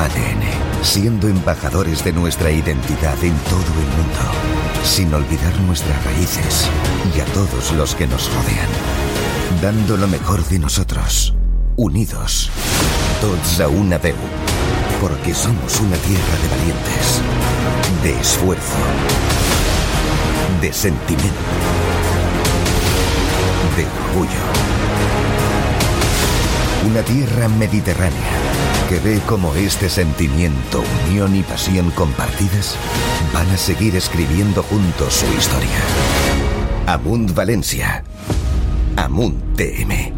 ADN, siendo embajadores de nuestra identidad en todo el mundo, sin olvidar nuestras raíces y a todos los que nos rodean, dando lo mejor de nosotros, unidos, tots a una veu, porque somos una tierra de valientes, de esfuerzo, de sentimiento, de orgullo. Una tierra mediterránea que ve cómo este sentimiento, unión y pasión compartidas van a seguir escribiendo juntos su historia. Amunt Valencia. Amunt TM.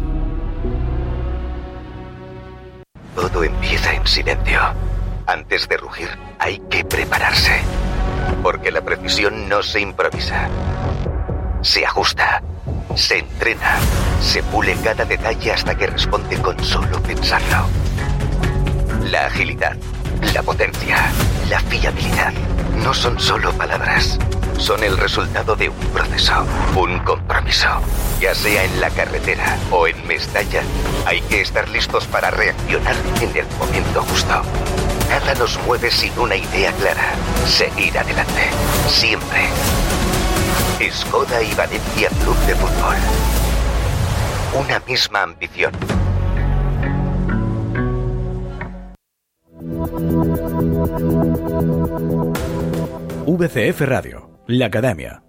Todo empieza en silencio. Antes de rugir, hay que prepararse. Porque la precisión no se improvisa. Se ajusta. Se entrena, se pule cada detalle hasta que responde con solo pensarlo. La agilidad, la potencia, la fiabilidad no son solo palabras, son el resultado de un proceso, un compromiso. Ya sea en la carretera o en Mestalla, hay que estar listos para reaccionar en el momento justo. Nada nos mueve sin una idea clara, seguir adelante, siempre. Skoda y Valencia Club de Fútbol. Una misma ambición. VCF Radio, l'Acadèmia.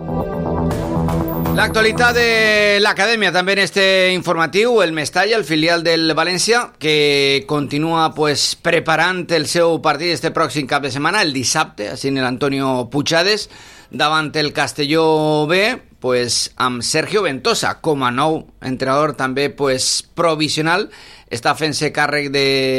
L'actualitat de l'Acadèmia també en este informatiu, el Mestalla, el filial del València, que continua preparant el seu partit este pròxim cap de setmana, el dissabte, així en l'Antonio Puigades, davant el Castelló B, amb Sergio Ventosa com a nou entrenador també provisional, està fent-se càrrec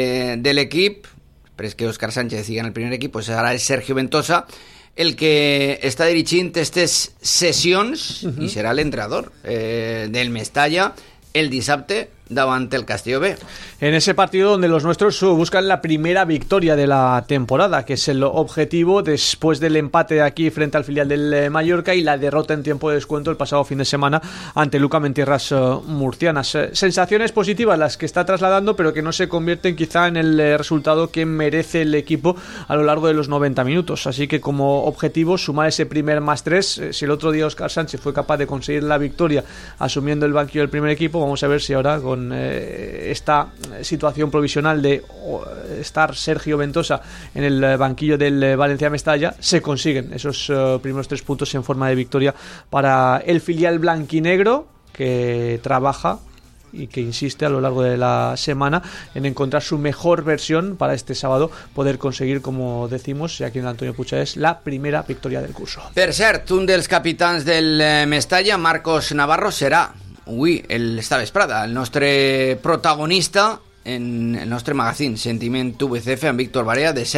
de l'equip. Després que Òscar Sánchez sigui en el primer equip, ara és Sergio Ventosa el que està dirigint aquestes sessions i serà l'entrenador del Mestalla el dissabte davant el Castelló B. En ese partido donde los nuestros buscan la primera victoria de la temporada, que es el objetivo después del empate aquí frente al filial del Mallorca y la derrota en tiempo de descuento el pasado fin de semana ante Lucam en tierras murcianas. Sensaciones positivas las que está trasladando, pero que no se convierten quizá en el resultado que merece el equipo a lo largo de los 90 minutos. Así que como objetivo sumar ese primer +3. Si el otro día Óscar Sánchez fue capaz de conseguir la victoria asumiendo el banquillo del primer equipo, vamos a ver si ahora con esta situación provisional de estar Sergio Ventosa en el banquillo del Valencia Mestalla se consiguen esos primeros 3 puntos en forma de victoria para el filial blanquinegro, que trabaja y que insiste a lo largo de la semana en encontrar su mejor versión para este sábado poder conseguir, como decimos, aquí en Antonio Puigades, la primera victoria del curso. Per cert, un dels capitans del Mestalla, Marcos Navarro, serà avui, esta vesprada, el nostre protagonista en el nostre magazín Sentiment VCF amb Víctor Barea de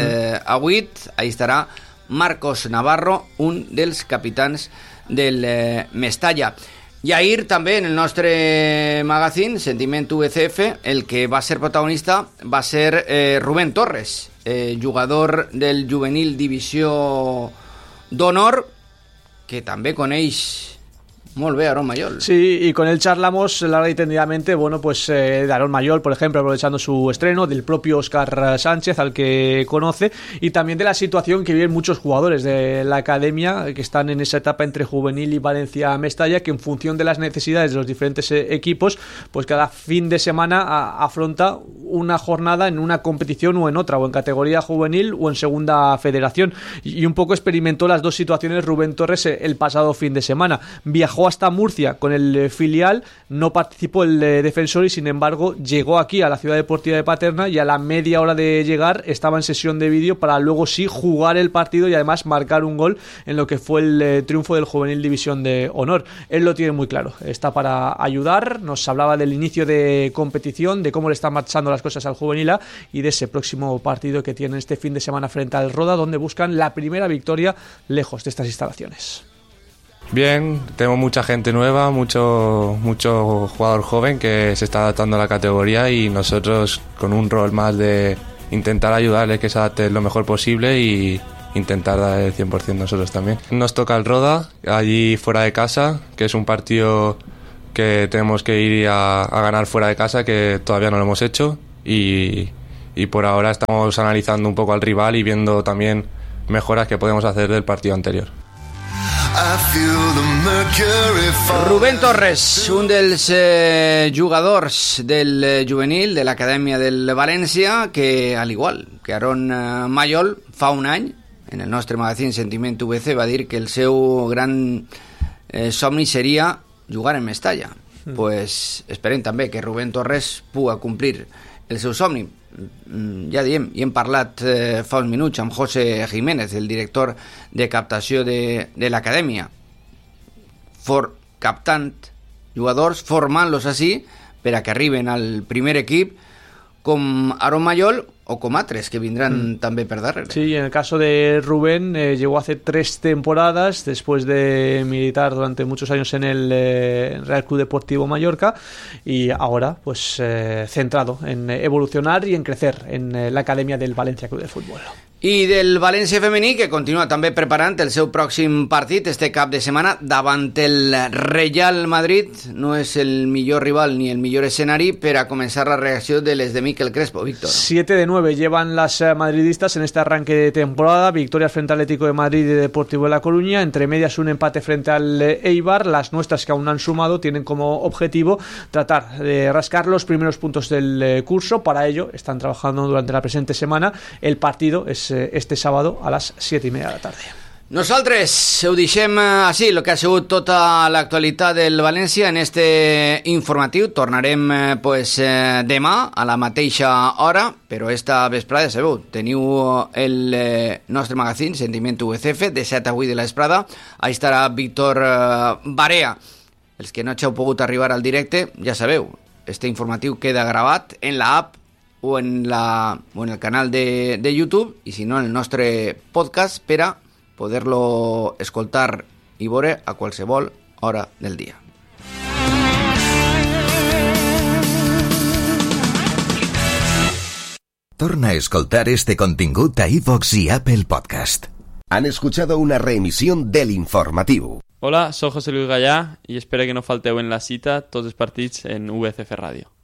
7 a 8. Ahí estarà Marcos Navarro, un dels capitans del Mestalla. I ahir també en el nostre magazín Sentiment VCF el que va ser protagonista va ser Rubén Torres, jugador del juvenil divisió d'honor, que també coneix muy bien, Aarón Mayol. Sí, y con él charlamos larga y tendidamente, de Aarón Mayol, por ejemplo, aprovechando su estreno, del propio Óscar Sánchez, al que conoce, y también de la situación que viven muchos jugadores de la academia, que están en esa etapa entre juvenil y Valencia Mestalla, que en función de las necesidades de los diferentes equipos, cada fin de semana afronta una jornada en una competición o en otra, o en categoría juvenil o en segunda federación, y un poco experimentó las dos situaciones Rubén Torres el pasado fin de semana. Viajó hasta Murcia con el filial, no participó el defensor y sin embargo llegó aquí a la ciudad deportiva de Paterna y a la media hora de llegar estaba en sesión de vídeo para luego sí jugar el partido y además marcar un gol en lo que fue el triunfo del Juvenil División de Honor. Él lo tiene muy claro, está para ayudar, nos hablaba del inicio de competición, de cómo le están marchando las cosas al Juvenil A y de ese próximo partido que tienen este fin de semana frente al Roda, donde buscan la primera victoria lejos de estas instalaciones. Bien, tenemos mucha gente nueva, mucho jugador joven que se está adaptando a la categoría y nosotros con un rol más de intentar ayudarles que se adapten lo mejor posible y intentar dar el 100% nosotros también. Nos toca el Roda, allí fuera de casa, que es un partido que tenemos que ir a ganar fuera de casa, que todavía no lo hemos hecho y y por ahora estamos analizando un poco al rival y viendo también mejoras que podemos hacer del partido anterior. Rubén Torres, un dels jugadors del juvenil de l'acadèmia del València, que al igual que Aaron Mayol, fa un any en el nostre magazín Sentiment VC va dir que el seu gran somni seria jugar en Mestalla. Pues esperem també que Rubén Torres puga complir el seu somni. Ja diem, i hem parlat fa uns minuts amb José Jiménez, el director de captació de l'acadèmia, captant jugadors, formant-los així per a que arriben al primer equip, com Aaron Mayol o com altres que vindran també per darrere. Sí, en el caso de Rubén llegó hace 3 temporadas después de militar durante muchos años en el Real Club Deportivo Mallorca y ahora pues centrado en evolucionar y en crecer en la academia del Valencia Club de Fútbol. I del València femení, que continua també preparant el seu pròxim partit este cap de setmana davant el Real Madrid. No és el millor rival ni el millor escenari per a començar la reacció de les de Mikel Crespo, Víctor. 7 de 9 llevan las madridistas en este arranque de temporada. Victorias frente al Atlético de Madrid y Deportivo de La Coruña. Entre medias un empate frente al Eibar. Las nuestras, que aún han sumado, tienen como objetivo tratar de rascar los primeros puntos del curso. Para ello están trabajando durante la presente semana. El partido es este sábado a las 7:30 de la tarde. Nosaltres ho deixem així, el que ha sigut tota l'actualitat del València en este informatiu. Tornarem demà a la mateixa hora, però esta vesprada, ja sabeu, teniu el nostre magazín Sentiment VCF de 7 a 8 de la vesprada. Ahí estarà Víctor Barea. Els que no heu pogut arribar al directe, ja sabeu, este informatiu queda gravat en la app o en el canal de YouTube, i si no en el nostre podcast, per a poder-lo escoltar i veure a qualsevol hora del dia. Torna a escoltar este contingut a iVoox y Apple Podcast. Han escuchado una reemisión del informativo. Hola, soy José Luis Gallá y espero que no falteu en la cita tots els partits en VCF Ràdio.